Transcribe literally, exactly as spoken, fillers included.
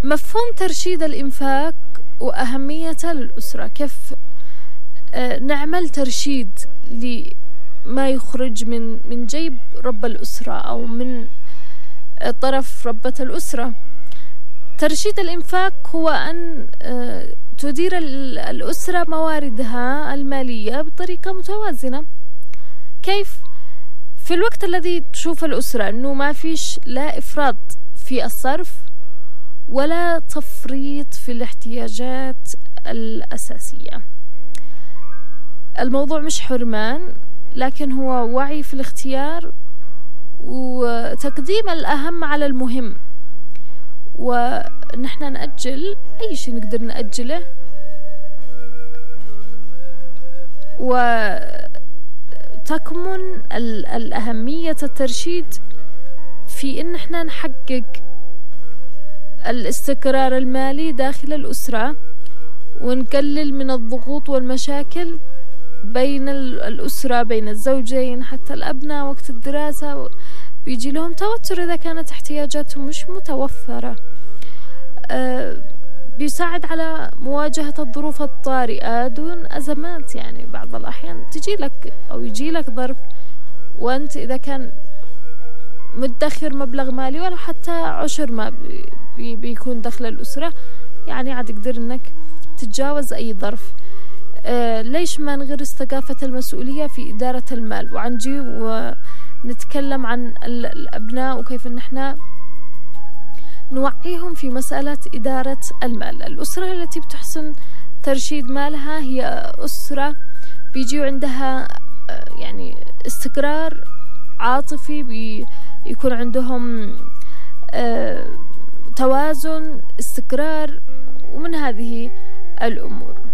مفهوم ترشيد الإنفاق وأهميته للأسرة، كيف نعمل ترشيد لما يخرج من من جيب رب الأسرة أو من طرف ربة الأسرة. ترشيد الإنفاق هو أن تدير الأسرة مواردها المالية بطريقة متوازنة. كيف؟ في الوقت الذي تشوف الأسرة أنه ما فيش لا إفراط في الصرف ولا تفريط في الاحتياجات الأساسية. الموضوع مش حرمان، لكن هو وعي في الاختيار وتقديم الأهم على المهم، ونحن نأجل أي شيء نقدر نأجله، وتكمن الأهمية الترشيد في إن احنا نحقق الاستقرار المالي داخل الأسرة، ونقلل من الضغوط والمشاكل بين الأسرة، بين الزوجين، حتى الأبناء وقت الدراسة بيجي لهم توتر إذا كانت احتياجاتهم مش متوفرة. أه بيساعد على مواجهة الظروف الطارئة دون أزمات. يعني بعض الأحيان تجي لك أو يجي لك ظرف وأنت إذا كان مدخر مبلغ مالي ولا حتى عشر ما بي بيكون دخل الأسرة، يعني عاد يقدر إنك تتجاوز أي ظرف. آه ليش ما نغرس ثقافة المسؤولية في إدارة المال، وعنجي ونتكلم عن الأبناء وكيف إن احنا نوعيهم في مسألة إدارة المال. الأسرة التي بتحسن ترشيد مالها هي أسرة بيجي عندها آه يعني استقرار عاطفي، بيكون عندهم آه توازن، استقرار، ومن هذه الأمور.